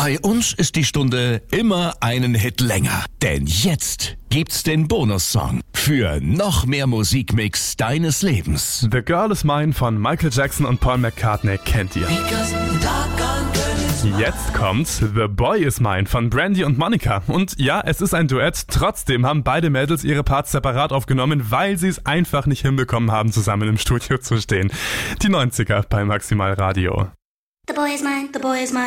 Bei uns ist die Stunde immer einen Hit länger. Denn jetzt gibt's den Bonussong für noch mehr Musikmix deines Lebens. The Girl Is Mine von Michael Jackson und Paul McCartney kennt ihr. Jetzt kommt The Boy Is Mine von Brandy und Monica. Und ja, es ist ein Duett. Trotzdem haben beide Mädels ihre Parts separat aufgenommen, weil sie es einfach nicht hinbekommen haben, zusammen im Studio zu stehen. Die 90er bei Maximal Radio. The boy is mine, the boy is mine.